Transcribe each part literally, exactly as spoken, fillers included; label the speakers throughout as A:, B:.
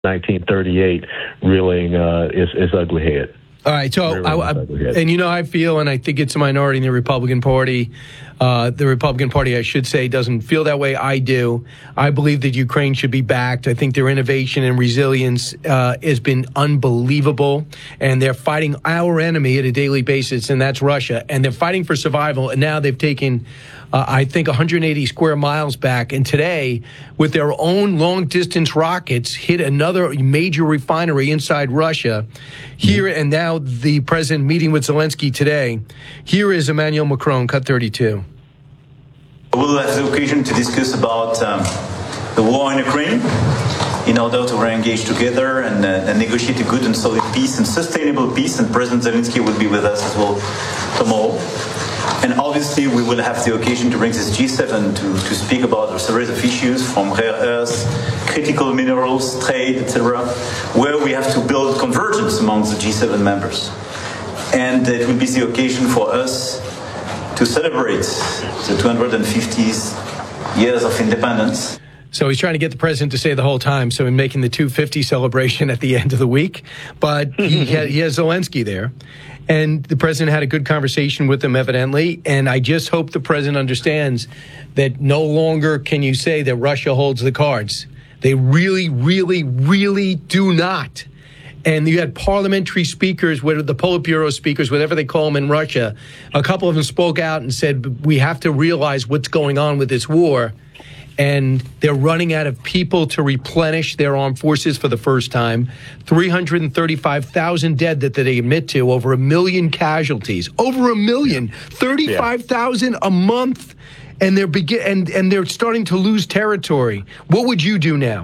A: nineteen thirty-eight reeling uh, its, its ugly head.
B: All right, so I, I, and you know how I feel, and I think it's a minority in the Republican Party. Uh, the Republican Party, I should say, doesn't feel that way. I do. I believe that Ukraine should be backed. I think their innovation and resilience uh, has been unbelievable, and they're fighting our enemy at a daily basis, and that's Russia. And they're fighting for survival, and now they've taken, uh, I think, one hundred eighty square miles back. And today, with their own long-distance rockets, hit another major refinery inside Russia. Here and now, the president meeting with Zelensky today. Here is Emmanuel Macron, cut thirty-two.
C: We'll have the occasion to discuss about um, the war in Ukraine in order to re-engage together and, uh, and negotiate a good and solid peace and sustainable peace. And President Zelensky will be with us as well tomorrow. And obviously, we will have the occasion to bring this G seven to, to speak about a series of issues from rare earths, critical minerals, trade, et cetera, where we have to build convergence among the G seven members. And it will be the occasion for us to celebrate the two hundred fiftieth years of independence.
B: So he's trying to get the president to say the whole time, so he's making the two fifty celebration at the end of the week. But he, ha- he has Zelensky there. And the president had a good conversation with him, evidently. And I just hope the president understands that no longer can you say that Russia holds the cards. They really, really, really do not. And you had parliamentary speakers, whether the Politburo speakers, whatever they call them in Russia. A couple of them spoke out and said, we have to realize what's going on with this war. And they're running out of people to replenish their armed forces for the first time. three hundred thirty-five thousand dead that they admit to, over a million casualties. Over a million. thirty-five thousand a month. And they're begin and, and they're starting to lose territory. What would you do now?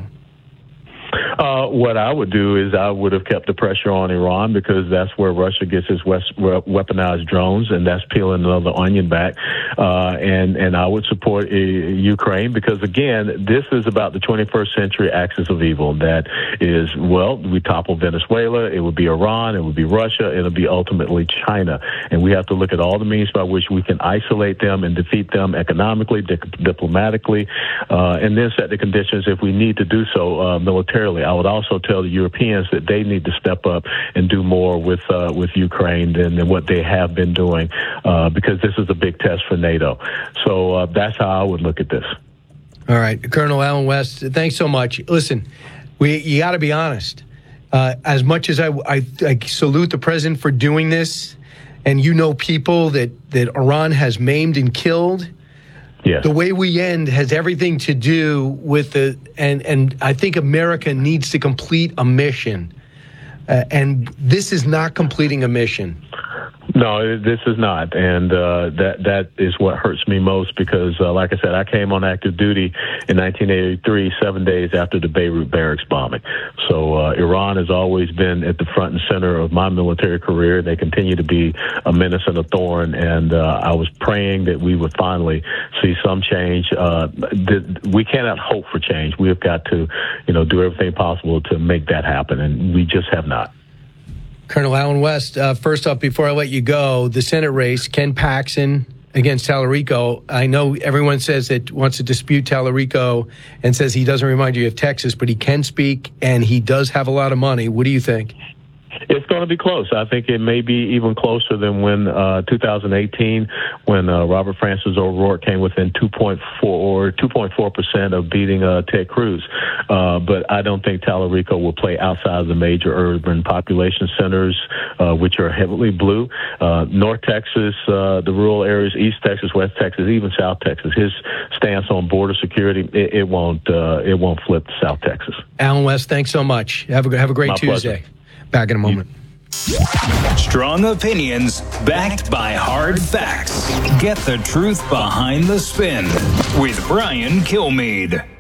A: Uh, what I would do is I would have kept the pressure on Iran, because that's where Russia gets its west, weaponized drones, and that's peeling another onion back. Uh, and, and I would support uh, Ukraine, because, again, this is about the twenty-first century axis of evil. That is, well, we topple Venezuela, it would be Iran, it would be Russia, it'll be ultimately China. And we have to look at all the means by which we can isolate them and defeat them economically, di- diplomatically, uh, and then set the conditions if we need to do so uh, militarily. I would also tell the Europeans that they need to step up and do more with uh, with Ukraine than, than what they have been doing, uh, because this is a big test for NATO. So uh, that's how I would look at this.
B: All right, Colonel Allen West, thanks so much. Listen, we you got to be honest. Uh, as much as I, I, I salute the president for doing this, and you know people that, that Iran has maimed and killed, yes. The way we end has everything to do with the, and, and I think America needs to complete a mission. Uh, and this is not completing a mission.
A: No, this is not, and uh, that that is what hurts me most, because, uh, like I said, I came on active duty in nineteen eighty-three, seven days after the Beirut barracks bombing. So uh, Iran has always been at the front and center of my military career. They continue to be a menace and a thorn, and uh, I was praying that we would finally see some change. Uh, th- we cannot hope for change. We have got to, you know, do everything possible to make that happen, and we just have not.
B: Colonel Allen West, uh, first up, before I let you go, the Senate race, Ken Paxton against Tallarico. I know everyone says that wants to dispute Tallarico and says he doesn't remind you of Texas, but he can speak and he does have a lot of money. What do you think?
A: It's going to be close. I think it may be even closer than when uh, two thousand eighteen, when uh, Robert Francis O'Rourke came within two point four or two point four percent of beating uh, Ted Cruz. Uh, but I don't think Tallarico will play outside of the major urban population centers, uh, which are heavily blue. Uh, North Texas, uh, the rural areas, East Texas, West Texas, even South Texas. His stance on border security, it, it won't uh, it won't flip to South Texas.
B: Allen West, thanks so much. Have a have a great
A: My
B: Tuesday.
A: Pleasure.
B: Back in a moment.
D: Strong opinions backed by hard facts. Get the truth behind the spin with Brian Kilmeade.